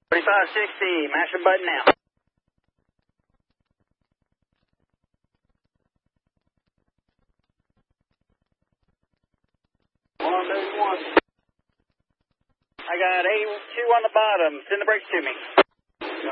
4560, mash the button now. I got A2 on the bottom. Send the brakes to me.